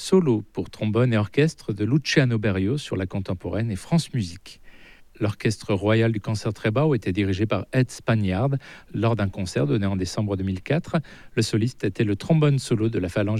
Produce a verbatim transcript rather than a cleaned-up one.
solo pour trombone et orchestre de Luciano Berio sur la contemporaine et France Musique. L'Orchestre royal du Concertgebouw était dirigé par Ed Spagnard lors d'un concert donné en décembre deux mille quatre. Le soliste était le trombone solo de la Phalange